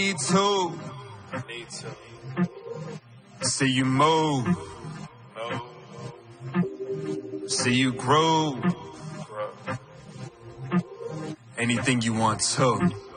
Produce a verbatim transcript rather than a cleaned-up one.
need to Need to see you move, move, see you grow, grow. anything you want to.